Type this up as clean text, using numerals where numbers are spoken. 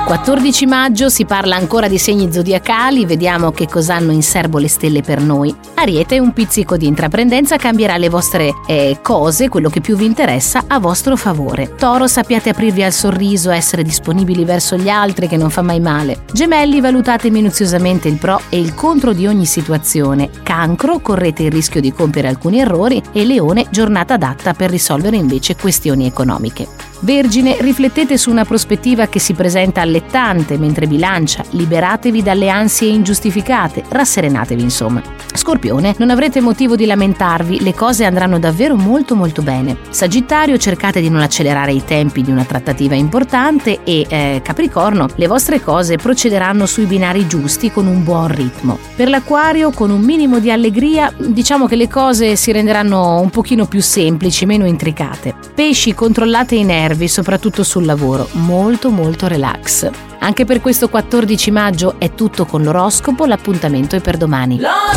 14 maggio si parla ancora di segni zodiacali, vediamo che cosa hanno in serbo le stelle per noi. Ariete, un pizzico di intraprendenza cambierà le vostre cose, quello che più vi interessa, a vostro favore. Toro, sappiate aprirvi al sorriso, essere disponibili verso gli altri, che non fa mai male. Gemelli, valutate minuziosamente il pro e il contro di ogni situazione. Cancro, correte il rischio di compiere alcuni errori. E Leone, giornata adatta per risolvere invece questioni economiche. Vergine, riflettete su una prospettiva che si presenta allettante, mentre Bilancia, liberatevi dalle ansie ingiustificate, rasserenatevi insomma. Scorpione, non avrete motivo di lamentarvi, le cose andranno davvero molto molto bene. Sagittario, cercate di non accelerare i tempi di una trattativa importante e Capricorno, le vostre cose procederanno sui binari giusti con un buon ritmo. Per l'Acquario, con un minimo di allegria, diciamo che le cose si renderanno un pochino più semplici, meno intricate. Pesci, controllate i nervi, soprattutto sul lavoro, molto molto relax. Anche per questo 14 maggio è tutto con l'oroscopo, l'appuntamento è per domani.